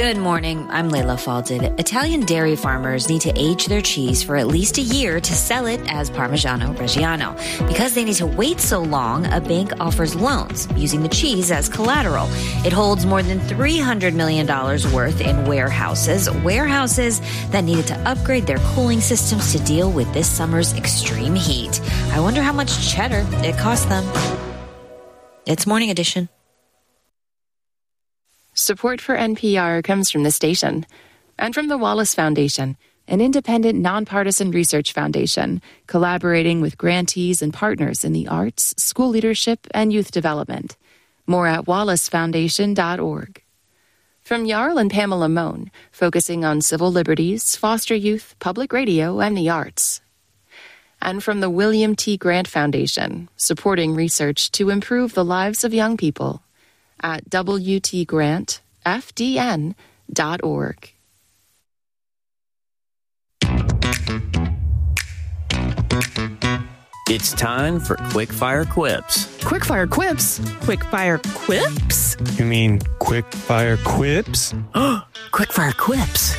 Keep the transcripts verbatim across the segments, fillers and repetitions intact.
Good morning. I'm Layla Falded. Italian dairy farmers need to age their cheese for at least a year to sell it as Parmigiano Reggiano. Because they need to wait so long, a bank offers loans using the cheese as collateral. It holds more than three hundred million dollars worth in warehouses, warehouses that needed to upgrade their cooling systems to deal with this summer's extreme heat. I wonder how much cheddar it cost them. It's Morning Edition. Support for N P R comes from the station and from the Wallace Foundation, an independent, nonpartisan research foundation collaborating with grantees and partners in the arts, school leadership, and youth development. More at wallace foundation dot org. From Jarl and Pamela Mohn, focusing on civil liberties, foster youth, public radio, and the arts. And from the William T. Grant Foundation, supporting research to improve the lives of young people. At w t grant f d n dot org. It's time for Quickfire Quips. Quickfire Quips? Quickfire Quips? You mean Quickfire Quips? Quickfire Quips.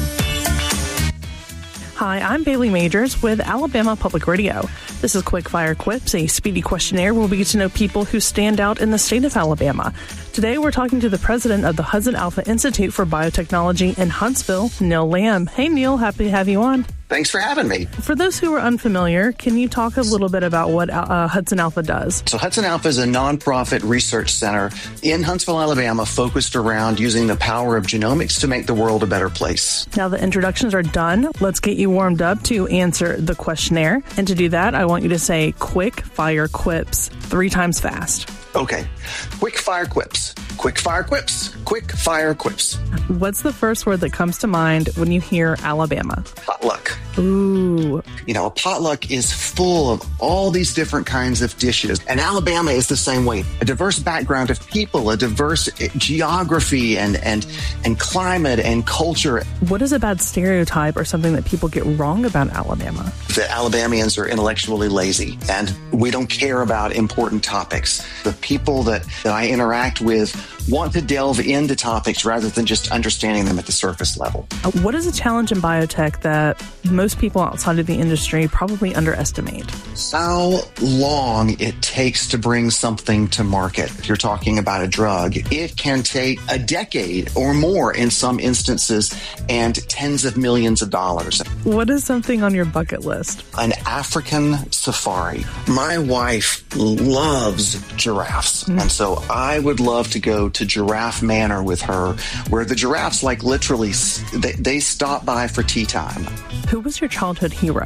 Hi, I'm Bailey Majors with Alabama Public Radio. This is Quickfire Quips, a speedy questionnaire where we get to know people who stand out in the state of Alabama. Today, we're talking to the president of the Hudson Alpha Institute for Biotechnology in Huntsville, Neil Lamb. Hey, Neil, happy to have you on. Thanks for having me. For those who are unfamiliar, can you talk a little bit about what uh, Hudson Alpha does? So Hudson Alpha is a nonprofit research center in Huntsville, Alabama, focused around using the power of genomics to make the world a better place. Now the introductions are done. Let's get you warmed up to answer the questionnaire. And to do that, I want you to say quick fire quips three times fast. Okay. Quick fire quips. Quick fire quips. Quick fire quips. What's the first word that comes to mind when you hear Alabama? Potluck. Ooh. You know, a potluck is full of all these different kinds of dishes. And Alabama is the same way. A diverse background of people, a diverse geography and, and, and climate and culture. What is a bad stereotype or something that people get wrong about Alabama? That Alabamians are intellectually lazy and we don't care about important topics. The people that, that I interact with want to delve into topics rather than just understanding them at the surface level. What is a challenge in biotech that most people outside of the industry probably underestimate? How long it takes to bring something to market. If you're talking about a drug, it can take a decade or more in some instances and tens of millions of dollars. What is something on your bucket list? An African safari. My wife loves giraffes. Mm. And so I would love to go to Giraffe Manor with her, where the giraffes, like literally, they, they stop by for tea time. Who was your childhood hero?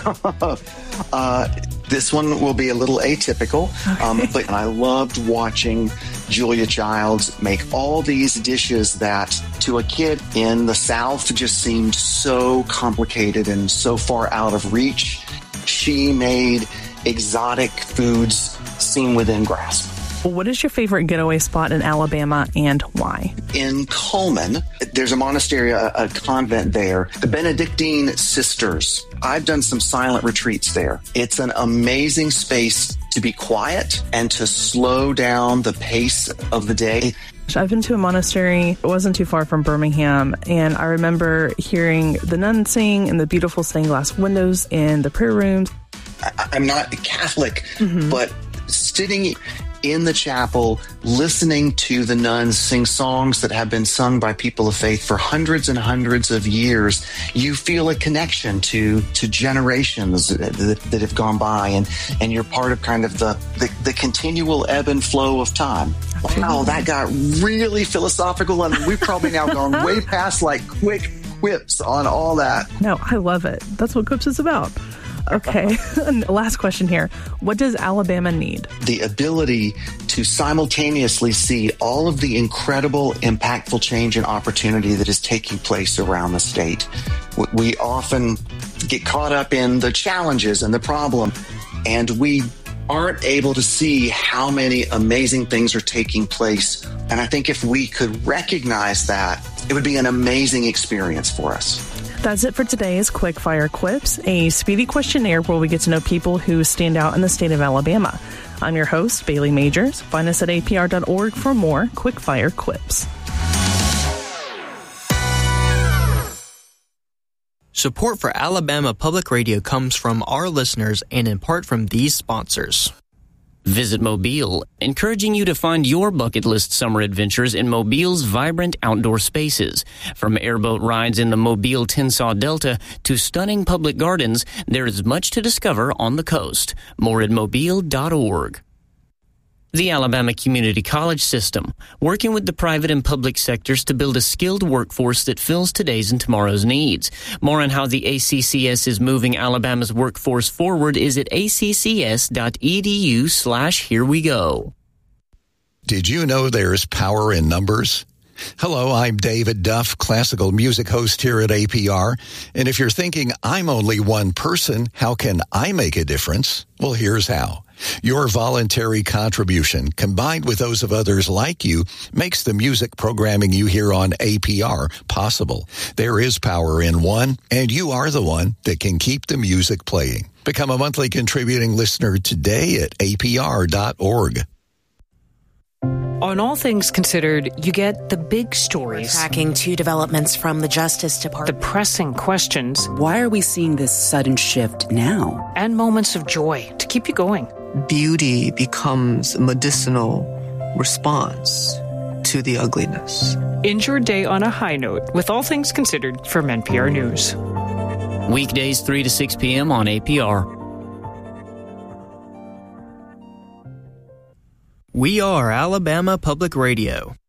uh, this one will be a little atypical, okay. um, but I loved watching Julia Childs make all these dishes that to a kid in the South just seemed so complicated and so far out of reach. She made exotic foods seem within grasp. What is your favorite getaway spot in Alabama and why? In Coleman, there's a monastery, a, a convent there, the Benedictine Sisters. I've done some silent retreats there. It's an amazing space to be quiet and to slow down the pace of the day. I've been to a monastery. It wasn't too far from Birmingham, and I remember hearing the nuns sing and the beautiful stained glass windows in the prayer rooms. I, I'm not Catholic, mm-hmm. but sitting in the chapel, listening to the nuns sing songs that have been sung by people of faith for hundreds and hundreds of years, you feel a connection to to generations that, that have gone by, and, and you're part of kind of the, the, the continual ebb and flow of time. Wow, that got really philosophical, and we've probably now gone way past like quick quips on all that. No, I love it. That's what Quips is about. Okay. Last question here. What does Alabama need? The ability to simultaneously see all of the incredible, impactful change and opportunity that is taking place around the state. We often get caught up in the challenges and the problem, and we aren't able to see how many amazing things are taking place. And I think if we could recognize that, it would be an amazing experience for us. That's it for today's Quickfire Quips, a speedy questionnaire where we get to know people who stand out in the state of Alabama. I'm your host, Bailey Majors. Find us at A P R dot org for more Quickfire Quips. Support for Alabama Public Radio comes from our listeners and in part from these sponsors. Visit Mobile, encouraging you to find your bucket list summer adventures in Mobile's vibrant outdoor spaces. From airboat rides in the Mobile Tensaw Delta to stunning public gardens, there is much to discover on the coast. More at mobile dot org. The Alabama Community College System, working with the private and public sectors to build a skilled workforce that fills today's and tomorrow's needs. More on how the A C C S is moving Alabama's workforce forward is at accs.edu slash here we go. Did you know there's power in numbers? Hello, I'm David Duff, classical music host here at A P R. And if you're thinking, I'm only one person, how can I make a difference? Well, here's how. Your voluntary contribution, combined with those of others like you, makes the music programming you hear on A P R possible. There is power in one, and you are the one that can keep the music playing. Become a monthly contributing listener today at A P R dot org. On All Things Considered, you get the big stories. We're tracking two developments from the Justice Department. The pressing questions. Why are we seeing this sudden shift now? And moments of joy to keep you going. Beauty becomes a medicinal response to the ugliness. End your day on a high note with All Things Considered from N P R News. Weekdays three to six p.m. on A P R. We are Alabama Public Radio.